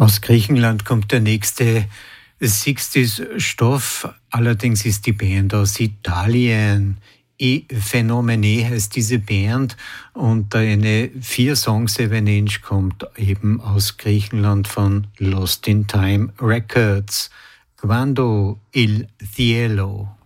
Aus Griechenland kommt der nächste 60s-Stoff. Allerdings ist die Band aus Italien. I Fenomene heißt diese Band und eine 4-Songs-7-Inch kommt eben aus Griechenland von Lost in Time Records. Quando il cielo.